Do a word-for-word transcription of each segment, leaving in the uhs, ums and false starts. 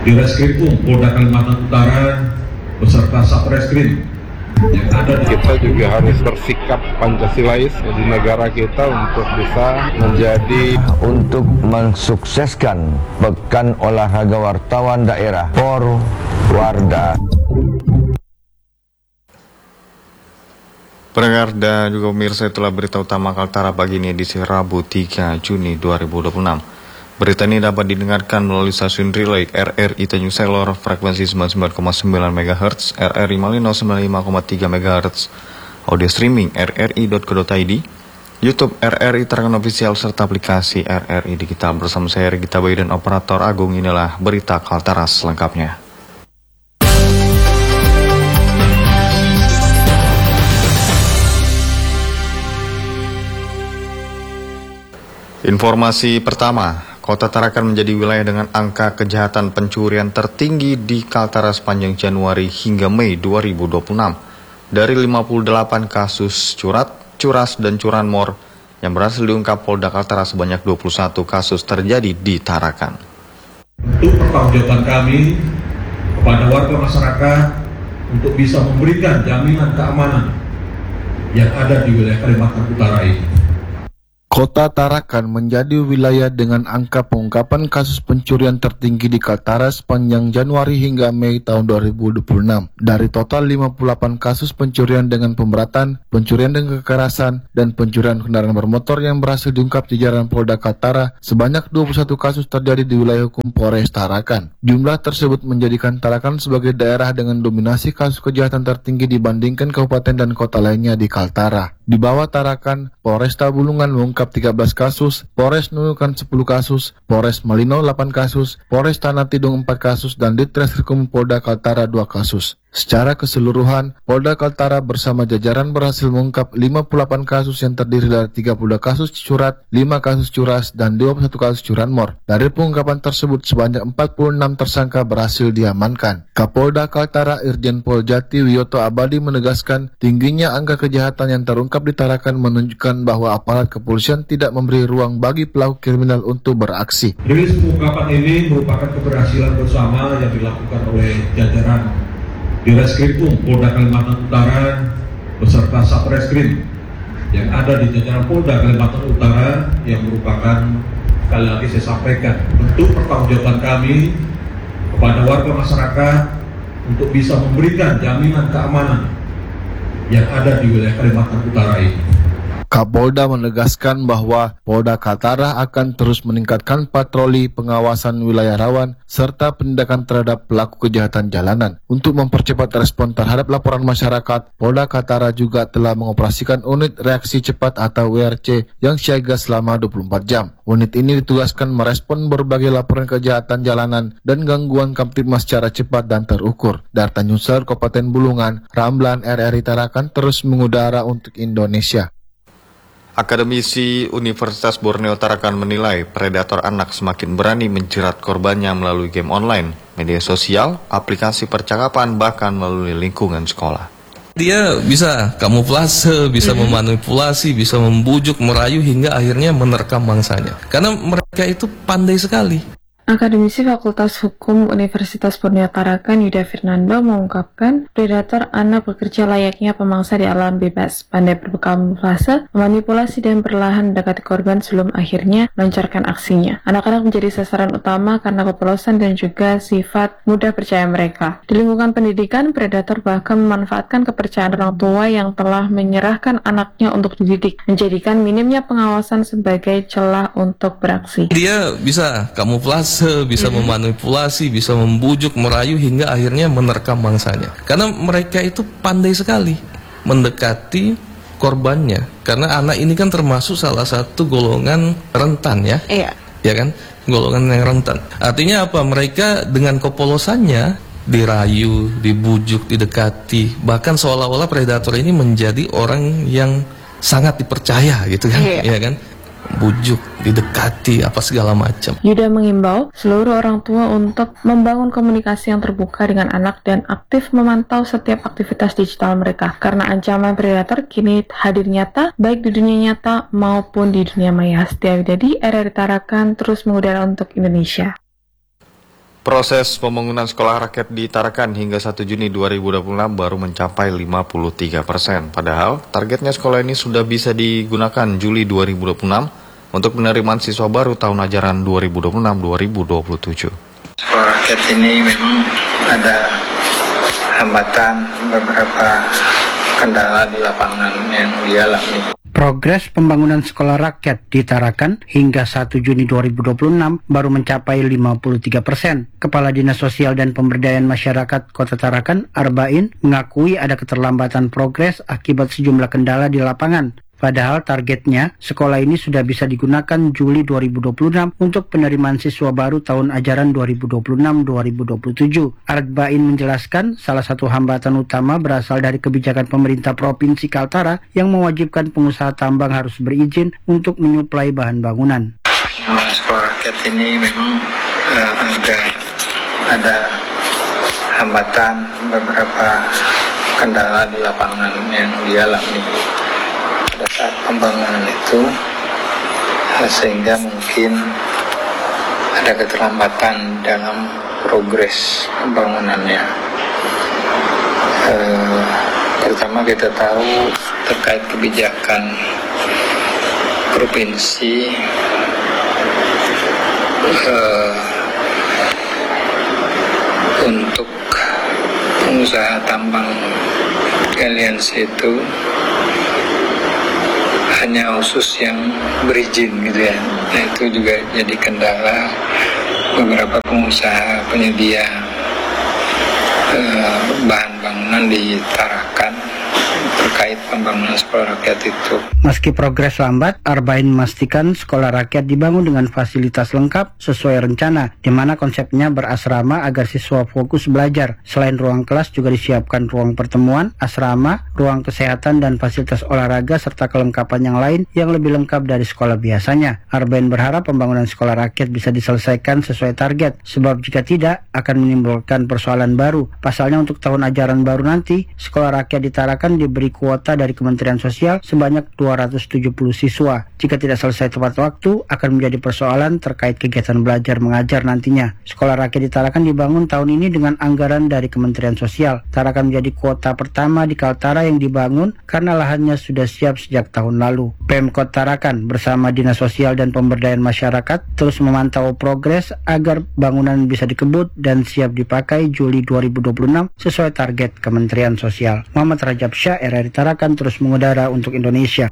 di Reskrimum Polda Kalimantan Utara beserta Satreskrim yang ada di... Kita juga harus bersikap Pancasilais di negara kita untuk bisa menjadi untuk mensukseskan Pekan Olahraga Wartawan Daerah Porwarda. Pendengar dan juga pemirsa, itulah berita utama Kaltara pagi ini edisi Rabu tiga Juni dua ribu dua puluh enam. Berita ini dapat didengarkan melalui stasiun relay R R I Tanjung Selor frekuensi sembilan puluh sembilan koma sembilan megahertz, R R I Malino sembilan puluh lima koma tiga megahertz, audio streaming r r i dot co dot i d, YouTube R R I Tarakan Official serta aplikasi R R I Digital. Bersama saya Regita Bayu dan operator Agung, inilah berita Kaltara selengkapnya. Informasi pertama, Kota Tarakan menjadi wilayah dengan angka kejahatan pencurian tertinggi di Kaltara sepanjang Januari hingga Mei dua ribu dua puluh enam. Dari lima puluh delapan kasus curat, curas, dan curanmor yang berhasil diungkap Polda Kaltara, sebanyak dua puluh satu kasus terjadi di Tarakan. Untuk pertanggungjawaban kami kepada warga masyarakat untuk bisa memberikan jaminan keamanan yang ada di wilayah Kalimantan Utara ini. Kota Tarakan menjadi wilayah dengan angka pengungkapan kasus pencurian tertinggi di Kaltara sepanjang Januari hingga Mei tahun dua ribu dua puluh enam. Dari total lima puluh delapan kasus pencurian dengan pemberatan, pencurian dengan kekerasan, dan pencurian kendaraan bermotor yang berhasil diungkap di jajaran Polda Kaltara, sebanyak dua puluh satu kasus terjadi di wilayah hukum Polres Tarakan. Jumlah tersebut menjadikan Tarakan sebagai daerah dengan dominasi kasus kejahatan tertinggi dibandingkan kabupaten dan kota lainnya di Kaltara. Di bawah Tarakan, Polresta Bulungan mengungkap tiga belas kasus, Polres Nunukan sepuluh kasus, Polres Malino delapan kasus, Polres Tanah Tidung empat kasus, dan Ditreskrim Polda Kaltara dua kasus. Secara keseluruhan, Polda Kaltara bersama jajaran berhasil mengungkap lima puluh delapan kasus yang terdiri dari tiga puluh dua kasus curat, lima kasus curas, dan dua puluh satu kasus curanmor. Dari pengungkapan tersebut, sebanyak empat puluh enam tersangka berhasil diamankan. Kapolda Kaltara Irjen Pol Jati Wiyoto Abadi menegaskan tingginya angka kejahatan yang terungkap di Tarakan menunjukkan bahwa aparat kepolisian tidak memberi ruang bagi pelaku kriminal untuk beraksi. Rilis pengungkapan ini merupakan keberhasilan bersama yang dilakukan oleh jajaran di Reskrimum Polda Kalimantan Utara beserta Satreskrim yang ada di jajaran Polda Kalimantan Utara, yang merupakan, sekali lagi saya sampaikan, bentuk pertanggungjawaban kami kepada warga masyarakat untuk bisa memberikan jaminan keamanan yang ada di wilayah Kalimantan Utara ini. Kapolda menegaskan bahwa Polda Kaltara akan terus meningkatkan patroli pengawasan wilayah rawan serta penindakan terhadap pelaku kejahatan jalanan. Untuk mempercepat respon terhadap laporan masyarakat, Polda Kaltara juga telah mengoperasikan unit reaksi cepat atau W R C yang siaga selama dua puluh empat jam. Unit ini ditugaskan merespon berbagai laporan kejahatan jalanan dan gangguan Kamtibmas secara cepat dan terukur. Dari Tanjung Selor, Kabupaten Bulungan, Ramlan R R I Tarakan terus mengudara untuk Indonesia. Akademisi Universitas Borneo Tarakan menilai predator anak semakin berani menjerat korbannya melalui game online, media sosial, aplikasi percakapan, bahkan melalui lingkungan sekolah. Dia bisa kamuflase, bisa mm-hmm. memanipulasi, bisa membujuk, merayu hingga akhirnya menerkam mangsanya. Karena mereka itu pandai sekali. Akademisi Fakultas Hukum Universitas Borneo Tarakan Yuda Fernando mengungkapkan predator anak bekerja layaknya pemangsa di alam bebas, pandai berkamuflase, memanipulasi dan perlahan mendekati korban sebelum akhirnya melancarkan aksinya. Anak-anak menjadi sasaran utama karena kepolosan dan juga sifat mudah percaya mereka. Di lingkungan pendidikan, predator bahkan memanfaatkan kepercayaan orang tua yang telah menyerahkan anaknya untuk dididik, menjadikan minimnya pengawasan sebagai celah untuk beraksi. Dia bisa kamuflase, bisa mm-hmm. memanipulasi, bisa membujuk, merayu hingga akhirnya menerkam mangsanya. Karena mereka itu pandai sekali mendekati korbannya. Karena anak ini kan termasuk salah satu golongan rentan ya. Iya. Ya kan? Golongan yang rentan. Artinya apa? Mereka dengan kepolosannya dirayu, dibujuk, didekati. Bahkan seolah-olah predator ini menjadi orang yang sangat dipercaya gitu kan. Iya, ya kan? Bujuk, didekati, apa segala macam. Yuda mengimbau seluruh orang tua untuk membangun komunikasi yang terbuka dengan anak dan aktif memantau setiap aktivitas digital mereka, karena ancaman predator kini hadir nyata baik di dunia nyata maupun di dunia maya. Setia Widadi, R R I Tarakan terus mengudara untuk Indonesia. Proses pembangunan sekolah rakyat di Tarakan hingga satu Juni dua ribu dua puluh enam baru mencapai lima puluh tiga persen. Padahal targetnya sekolah ini sudah bisa digunakan Juli dua ribu dua puluh enam untuk penerimaan siswa baru tahun ajaran dua ribu dua puluh enam dua ribu dua puluh tujuh. Sekolah rakyat ini memang ada hambatan, beberapa kendala di lapangan yang dialami. Progres pembangunan sekolah rakyat di Tarakan hingga satu Juni dua ribu dua puluh enam baru mencapai lima puluh tiga persen. Kepala Dinas Sosial dan Pemberdayaan Masyarakat Kota Tarakan, Arbain, mengakui ada keterlambatan progres akibat sejumlah kendala di lapangan. Padahal targetnya, sekolah ini sudah bisa digunakan Juli dua ribu dua puluh enam untuk penerimaan siswa baru tahun ajaran dua ribu dua puluh enam dua ribu dua puluh tujuh. Arbain menjelaskan salah satu hambatan utama berasal dari kebijakan pemerintah Provinsi Kaltara yang mewajibkan pengusaha tambang harus berizin untuk menyuplai bahan bangunan. Sekolah rakyat ini memang uh, ada, ada hambatan, beberapa kendala di lapangan yang dialami pada saat pembangunan itu, sehingga mungkin ada keterlambatan dalam progres pembangunannya. E, pertama kita tahu terkait kebijakan provinsi e, untuk pengusaha tambang aliansi itu hanya khusus yang berizin gitu ya. Nah itu juga jadi kendala beberapa pengusaha penyedia eh, bahan bangunan di Tarakan terkait pembangunan sekolah rakyat itu. Meski progres lambat, Arbain memastikan sekolah rakyat dibangun dengan fasilitas lengkap sesuai rencana, di mana konsepnya berasrama agar siswa fokus belajar. Selain ruang kelas juga disiapkan ruang pertemuan, asrama, ruang kesehatan, dan fasilitas olahraga serta kelengkapan yang lain yang lebih lengkap dari sekolah biasanya. Arbain berharap pembangunan sekolah rakyat bisa diselesaikan sesuai target, sebab jika tidak akan menimbulkan persoalan baru. Pasalnya untuk tahun ajaran baru nanti, sekolah rakyat di Tarakan diberi kuota dari Kementerian Sosial sebanyak dua ratus tujuh puluh siswa. Jika tidak selesai tepat waktu, akan menjadi persoalan terkait kegiatan belajar mengajar nantinya. Sekolah rakyat di Tarakan dibangun tahun ini dengan anggaran dari Kementerian Sosial. Tarakan menjadi kota pertama di Kaltara yang dibangun karena lahannya sudah siap sejak tahun lalu. Pemkot Tarakan bersama Dinas Sosial dan Pemberdayaan Masyarakat terus memantau progres agar bangunan bisa dikebut dan siap dipakai Juli dua ribu dua puluh enam sesuai target Kementerian Sosial. Muhammad Rajab Syah, R R I Tarakan, terus mengudara untuk Indonesia.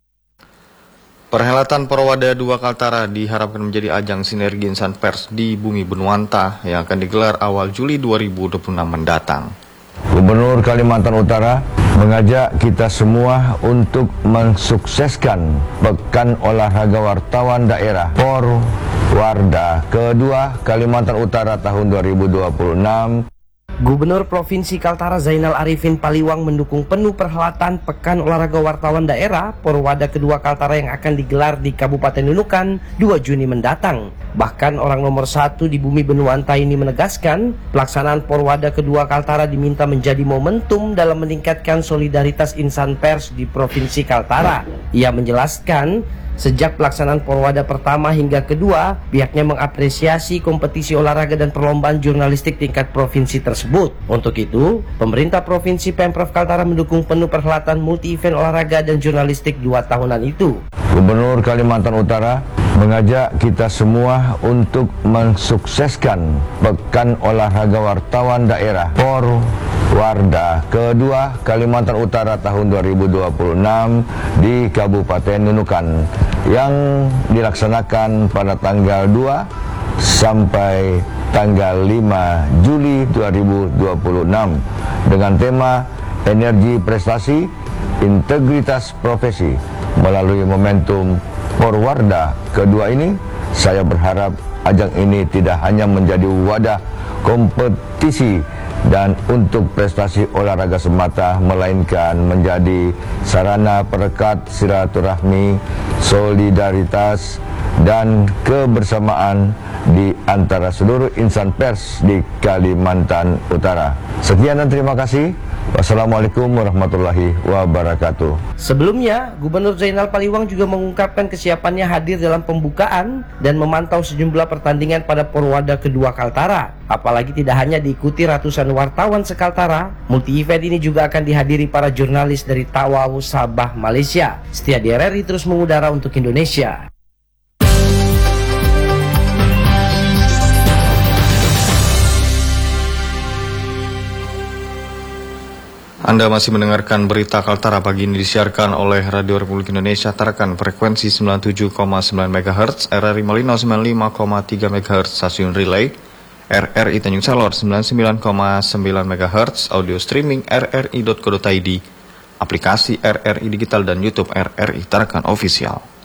Perhelatan Porwada dua Kaltara diharapkan menjadi ajang sinergi insan pers di Bumi Benuanta yang akan digelar awal Juli dua ribu dua puluh enam mendatang. Gubernur Kalimantan Utara mengajak kita semua untuk mensukseskan Pekan Olahraga Wartawan Daerah Porwarda kedua Kalimantan Utara tahun dua ribu dua puluh enam. Gubernur Provinsi Kaltara Zainal Arifin Paliwang mendukung penuh perhelatan Pekan Olahraga Wartawan Daerah Porwada kedua Kaltara yang akan digelar di Kabupaten Nunukan dua Juni mendatang. Bahkan orang nomor satu di Bumi Benuanta ini menegaskan pelaksanaan Porwada kedua Kaltara diminta menjadi momentum dalam meningkatkan solidaritas insan pers di Provinsi Kaltara. Ia menjelaskan sejak pelaksanaan Porwada pertama hingga kedua, pihaknya mengapresiasi kompetisi olahraga dan perlombaan jurnalistik tingkat provinsi tersebut. Untuk itu, pemerintah Provinsi Pemprov Kaltara mendukung penuh perhelatan multi-event olahraga dan jurnalistik dua tahunan itu. Gubernur Kalimantan Utara mengajak kita semua untuk mensukseskan Pekan Olahraga Wartawan Daerah Porwarda kedua Kalimantan Utara tahun dua ribu dua puluh enam di Kabupaten Nunukan yang dilaksanakan pada tanggal dua sampai tanggal lima Juli dua ribu dua puluh enam dengan tema Energi Prestasi Integritas Profesi. Melalui momentum Porwarda kedua ini, saya berharap ajang ini tidak hanya menjadi wadah kompetisi dan untuk prestasi olahraga semata, melainkan menjadi sarana perekat silaturahmi, solidaritas, dan kebersamaan di antara seluruh insan pers di Kalimantan Utara. Sekian dan terima kasih. Wassalamualaikum warahmatullahi wabarakatuh. Sebelumnya, Gubernur Zainal Paliwang juga mengungkapkan kesiapannya hadir dalam pembukaan dan memantau sejumlah pertandingan pada Porwada kedua Kaltara. Apalagi tidak hanya diikuti ratusan wartawan se-Kaltara, multi-event ini juga akan dihadiri para jurnalis dari Tawau, Sabah, Malaysia. Setia di R R I terus mengudara untuk Indonesia. Anda masih mendengarkan berita Kaltara pagi ini disiarkan oleh Radio Republik Indonesia Tarakan frekuensi sembilan puluh tujuh koma sembilan megahertz, R R I Malino sembilan puluh lima koma tiga megahertz, stasiun relay, R R I Tanjung Salor sembilan puluh sembilan koma sembilan megahertz, audio streaming r r i dot co dot i d, aplikasi R R I Digital dan YouTube R R I Tarakan Official.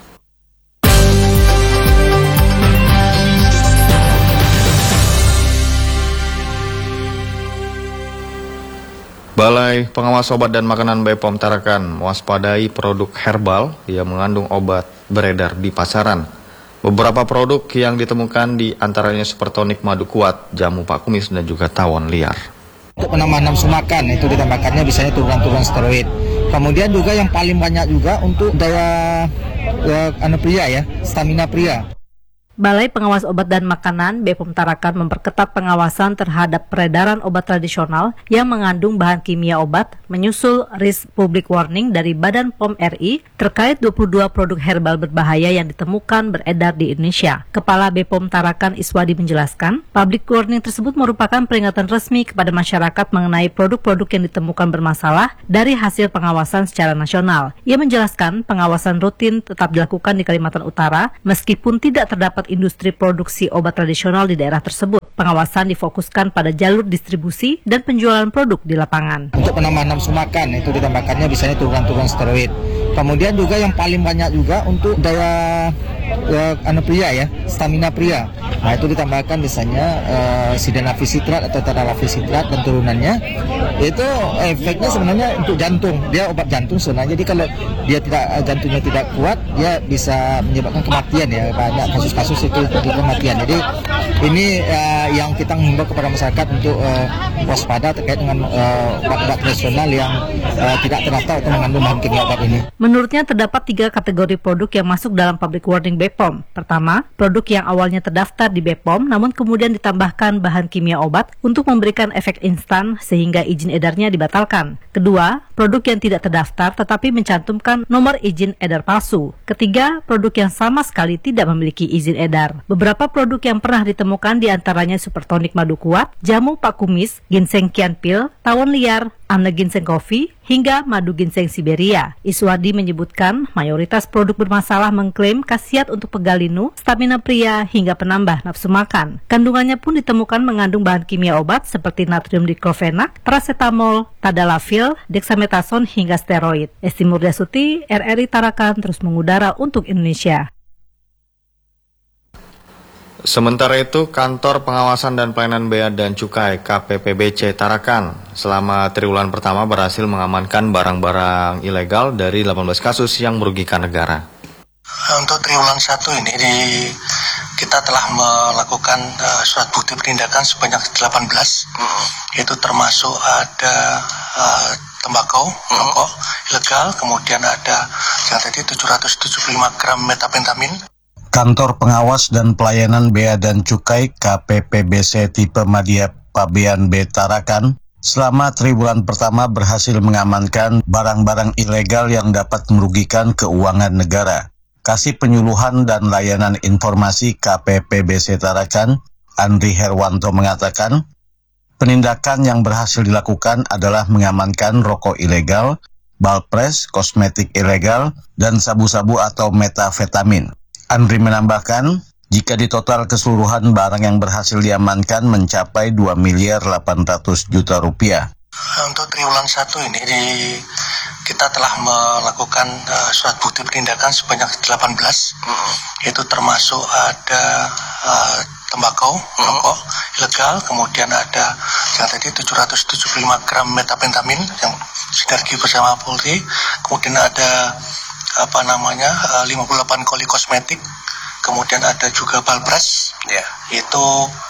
Balai Pengawas Obat dan Makanan B P O M Tarakan mewaspadai produk herbal yang mengandung obat beredar di pasaran. Beberapa produk yang ditemukan di antaranya supertonik madu kuat, jamu pak kumis, dan juga tawon liar. Untuk penambahan nafsu makan, itu ditambahkannya biasanya turunan-turunan steroid. Kemudian juga yang paling banyak juga untuk daya ya, anu pria ya, stamina pria. Balai Pengawas Obat dan Makanan B P O M Tarakan memperketat pengawasan terhadap peredaran obat tradisional yang mengandung bahan kimia obat, menyusul risk public warning dari Badan P O M R I terkait dua puluh dua produk herbal berbahaya yang ditemukan beredar di Indonesia. Kepala B P O M Tarakan Iswadi menjelaskan, public warning tersebut merupakan peringatan resmi kepada masyarakat mengenai produk-produk yang ditemukan bermasalah dari hasil pengawasan secara nasional. Ia menjelaskan pengawasan rutin tetap dilakukan di Kalimantan Utara meskipun tidak terdapat industri produksi obat tradisional di daerah tersebut. Pengawasan difokuskan pada jalur distribusi dan penjualan produk di lapangan. Untuk penambahan nafsu makan, itu ditambahkannya biasanya turunan-turunan steroid. Kemudian juga yang paling banyak juga untuk daya ya, anu pria ya, stamina pria. Nah itu ditambahkan misalnya uh, sildenafil atau tadalafil dan turunannya. Itu efeknya sebenarnya untuk jantung. Dia obat jantung sebenarnya. Jadi kalau dia tidak jantungnya tidak kuat, dia bisa menyebabkan kematian ya. Banyak kasus-kasus itu kematian. Jadi ini uh, yang kita mengimbau kepada masyarakat untuk uh, waspada terkait dengan uh, obat-obat tradisional yang uh, tidak terdaftar atau mengandung bahan kimia obat ini. Menurutnya terdapat tiga kategori produk yang masuk dalam public warning B P O M. Pertama, produk yang awalnya terdaftar di B P O M namun kemudian ditambahkan bahan kimia obat untuk memberikan efek instan sehingga izin edarnya dibatalkan. Kedua, produk yang tidak terdaftar tetapi mencantumkan nomor izin edar palsu. Ketiga, produk yang sama sekali tidak memiliki izin edar. Beberapa produk yang pernah ditemukan diantaranya supertonik madu kuat, jamu pak kumis, ginseng kian pil, tawon liar, amna ginseng coffee, hingga madu ginseng Siberia. Iswadi menyebutkan mayoritas produk bermasalah mengklaim khasiat untuk pegalinu, stamina pria, hingga penambah nafsu makan. Kandungannya pun ditemukan mengandung bahan kimia obat seperti natrium diklofenak, paracetamol, tadalafil, dexamethasone, hingga steroid. Esti Murdiasuti, R R I Tarakan terus mengudara untuk Indonesia. Sementara itu, Kantor Pengawasan dan Pelayanan Bea dan Cukai K P P B C Tarakan selama triwulan pertama berhasil mengamankan barang-barang ilegal dari delapan belas kasus yang merugikan negara. Untuk triwulan satu ini di, kita telah melakukan uh, surat bukti penindakan sebanyak delapan belas, mm-hmm. Itu termasuk ada uh, tembakau, rokok mm-hmm. ilegal, kemudian ada yang tadi tujuh ratus tujuh puluh lima gram metapentamin. Kantor Pengawas dan Pelayanan Bea dan Cukai K P P B C Tipe Madya Pabean B Tarakan selama triwulan pertama berhasil mengamankan barang-barang ilegal yang dapat merugikan keuangan negara. Kasih Penyuluhan dan Layanan Informasi K P P B C Tarakan, Andri Herwanto mengatakan, penindakan yang berhasil dilakukan adalah mengamankan rokok ilegal, balpres, kosmetik ilegal, dan sabu-sabu atau metafetamin. Andri menambahkan, jika di total keseluruhan barang yang berhasil diamankan mencapai dua miliar delapan ratus juta rupiah. Untuk triwulan satu ini di, kita telah melakukan uh, surat bukti penindakan sebanyak delapan belas, mm-hmm. Itu termasuk ada uh, tembakau, mm-hmm. rokok ilegal, kemudian ada yang tadi tujuh ratus tujuh puluh lima gram metapentamin yang sinergi bersama Polri, kemudian ada apa namanya uh, lima puluh delapan koli kosmetik, kemudian ada juga balpres, yeah. Itu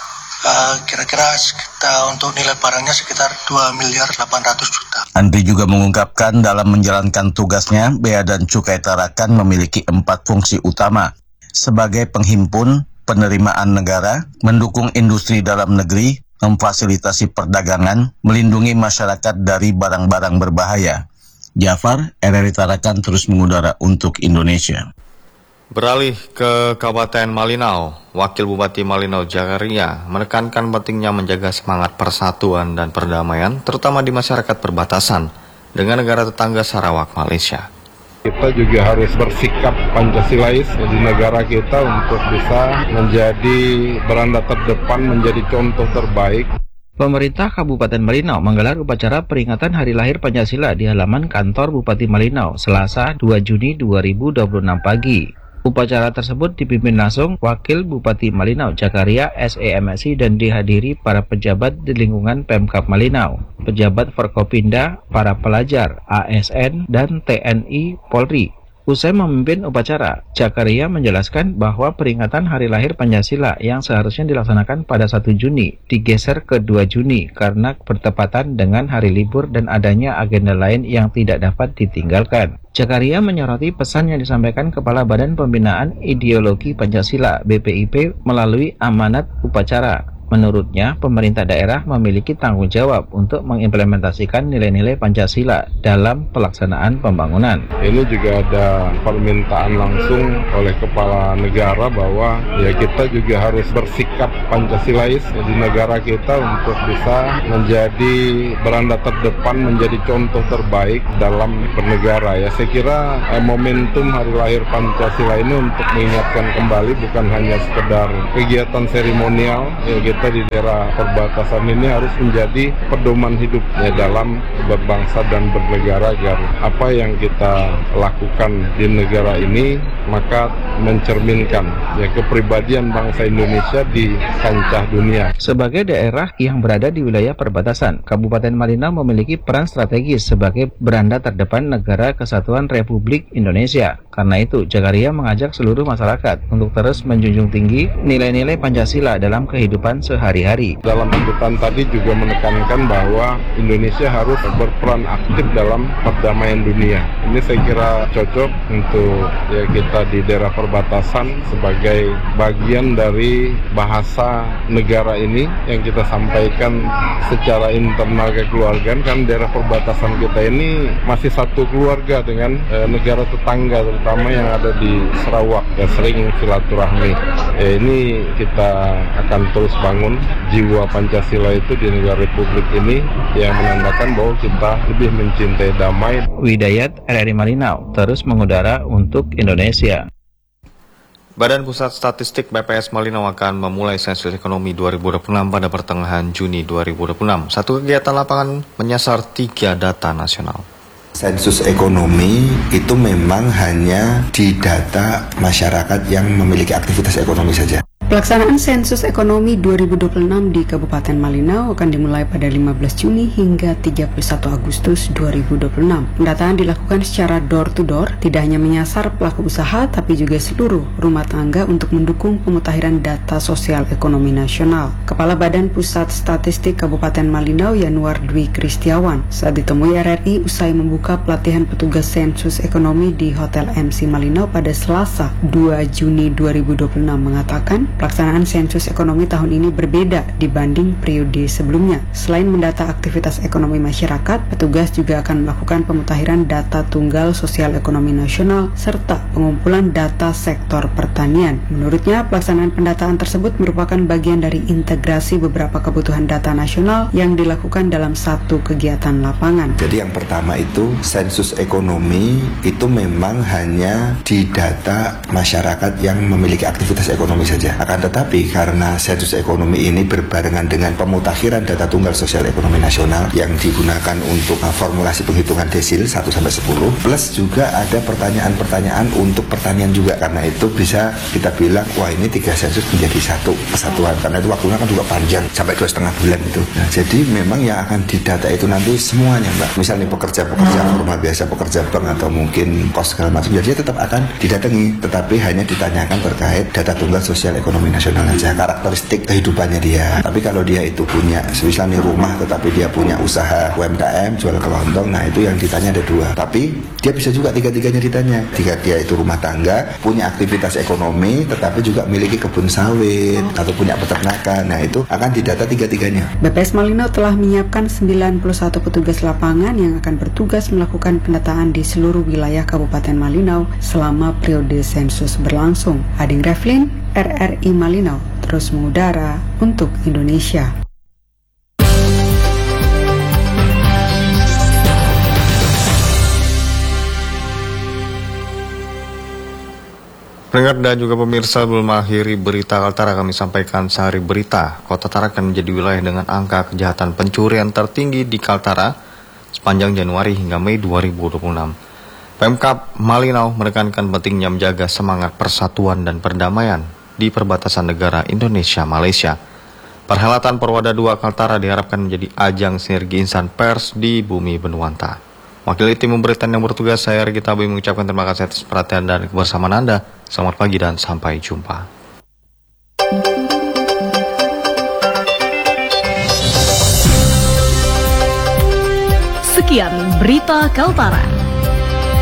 uh, kira-kira kita untuk nilai barangnya sekitar dua miliar delapan ratus juta. Andri juga mengungkapkan dalam menjalankan tugasnya, Bea dan Cukai Tarakan memiliki empat fungsi utama. Sebagai penghimpun penerimaan negara, mendukung industri dalam negeri, memfasilitasi perdagangan, melindungi masyarakat dari barang-barang berbahaya. Jafar, R R I Tarakan terus mengudara untuk Indonesia. Beralih ke Kabupaten Malinau, Wakil Bupati Malinau Jakaria menekankan pentingnya menjaga semangat persatuan dan perdamaian, terutama di masyarakat perbatasan dengan negara tetangga Sarawak, Malaysia. Kita juga harus bersikap Pancasilais di negara kita untuk bisa menjadi beranda terdepan, menjadi contoh terbaik. Pemerintah Kabupaten Malinau menggelar upacara peringatan Hari Lahir Pancasila di halaman kantor Bupati Malinau, Selasa dua Juni dua ribu dua puluh enam pagi. Upacara tersebut dipimpin langsung Wakil Bupati Malinau Jakaria S E M S I dan dihadiri para pejabat di lingkungan Pemkab Malinau, pejabat Forkopimda, para pelajar, A S N, dan T N I Polri. Usai memimpin upacara, Jakaria menjelaskan bahwa peringatan Hari Lahir Pancasila yang seharusnya dilaksanakan pada satu Juni digeser ke dua Juni karena bertepatan dengan hari libur dan adanya agenda lain yang tidak dapat ditinggalkan. Jakaria menyoroti pesan yang disampaikan Kepala Badan Pembinaan Ideologi Pancasila B P I P melalui amanat upacara. Menurutnya, pemerintah daerah memiliki tanggung jawab untuk mengimplementasikan nilai-nilai Pancasila dalam pelaksanaan pembangunan. Ini juga ada permintaan langsung oleh Kepala Negara bahwa ya kita juga harus bersikap Pancasilais di negara kita untuk bisa menjadi beranda terdepan, menjadi contoh terbaik dalam bernegara. Ya, saya kira eh, momentum Hari Lahir Pancasila ini untuk mengingatkan kembali, bukan hanya sekedar kegiatan seremonial. Ya, kita di daerah perbatasan ini harus menjadi pedoman hidupnya dalam berbangsa dan bernegara, agar apa yang kita lakukan di negara ini maka mencerminkan ya kepribadian bangsa Indonesia di kancah dunia. Sebagai daerah yang berada di wilayah perbatasan, Kabupaten Malinau memiliki peran strategis sebagai beranda terdepan negara kesatuan Republik Indonesia. Karena itu, Jakaria mengajak seluruh masyarakat untuk terus menjunjung tinggi nilai-nilai Pancasila dalam kehidupan sehari-hari. Dalam sambutan tadi juga menekankan bahwa Indonesia harus berperan aktif dalam perdamaian dunia. Ini saya kira cocok untuk ya kita di daerah perbatasan sebagai bagian dari bahasa negara ini yang kita sampaikan secara internal kekeluargaan. Kan daerah perbatasan kita ini masih satu keluarga dengan eh, negara tetangga, terutama yang ada di Sarawak, ya sering silaturahmi. Ya, ini kita akan terus bangun jiwa Pancasila itu di negara Republik ini yang menandakan bahwa kita lebih mencintai damai. Widayat R R I Malinau terus mengudara untuk Indonesia. Badan Pusat Statistik B P S Malinau akan memulai sensus ekonomi dua ribu dua puluh enam pada pertengahan Juni dua ribu dua puluh enam. Satu kegiatan lapangan menyasar tiga data nasional. Sensus ekonomi itu memang hanya di data masyarakat yang memiliki aktivitas ekonomi saja. Pelaksanaan sensus ekonomi dua ribu dua puluh enam di Kabupaten Malinau akan dimulai pada lima belas Juni hingga tiga puluh satu Agustus dua ribu dua puluh enam. Pendataan dilakukan secara door to door, tidak hanya menyasar pelaku usaha tapi juga seluruh rumah tangga untuk mendukung pemutakhiran data sosial ekonomi nasional. Kepala Badan Pusat Statistik Kabupaten Malinau Yanuar Dwi Kristiawan saat ditemui R R I usai membuka pelatihan petugas sensus ekonomi di Hotel M C Malinau pada Selasa dua Juni dua ribu dua puluh enam mengatakan pelaksanaan sensus ekonomi tahun ini berbeda dibanding periode sebelumnya. Selain mendata aktivitas ekonomi masyarakat, petugas juga akan melakukan pemutakhiran data tunggal sosial ekonomi nasional serta pengumpulan data sektor pertanian. Menurutnya, pelaksanaan pendataan tersebut merupakan bagian dari integrasi beberapa kebutuhan data nasional yang dilakukan dalam satu kegiatan lapangan. Jadi yang pertama itu sensus ekonomi itu memang hanya di data masyarakat yang memiliki aktivitas ekonomi saja. Akan tetapi karena sensus ekonomi ini berbarengan dengan pemutakhiran data tunggal sosial ekonomi nasional yang digunakan untuk formulasi penghitungan desil satu sampai sepuluh, plus juga ada pertanyaan-pertanyaan untuk pertanian juga. Karena itu bisa kita bilang, wah ini tiga sensus menjadi satu kesatuan. Karena itu waktunya kan juga panjang, sampai dua setengah bulan itu. Nah, jadi memang yang akan didata itu nanti semuanya, Mbak. Misalnya pekerja-pekerja formal biasa, pekerja bank atau mungkin pos segala macam, jadi tetap akan didatangi, tetapi hanya ditanyakan terkait data tunggal sosial ekonomi ekonomi nasional aja, karakteristik kehidupannya dia. Tapi kalau dia itu punya, misalnya rumah tetapi dia punya usaha U M K M, jual kelontong, nah itu yang ditanya ada dua. Tapi dia bisa juga tiga-tiganya ditanya. Jika dia itu rumah tangga, punya aktivitas ekonomi, tetapi juga memiliki kebun sawit atau punya peternakan, nah itu akan didata tiga-tiganya. B P S Malinau telah menyiapkan sembilan puluh satu petugas lapangan yang akan bertugas melakukan pendataan di seluruh wilayah Kabupaten Malinau selama periode sensus berlangsung. Ading Revlin, R R I Malinau, terus mengudara untuk Indonesia. Pendengar dan juga pemirsa, belum mengakhiri berita Kaltara, kami sampaikan sehari berita. Kota Tarakan menjadi wilayah dengan angka kejahatan pencurian tertinggi di Kaltara sepanjang Januari hingga Mei dua ribu dua puluh enam. Pemkab Malinau menekankan pentingnya menjaga semangat persatuan dan perdamaian di perbatasan negara Indonesia-Malaysia. Perhelatan Porwada dua Kaltara diharapkan menjadi ajang sinergi insan pers di bumi Benuanta. Wakil tim pemberitaan yang bertugas, saya Regita Boy, mengucapkan terima kasih atas perhatian dan kebersamaan Anda. Selamat pagi dan sampai jumpa. Sekian berita Kaltara.